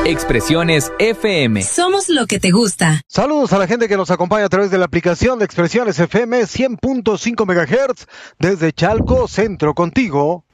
Expresiones FM. Somos lo que te gusta. Saludos a la gente que nos acompaña a través de la aplicación de Expresiones FM 100.5 MHz desde Chalco, Centro, contigo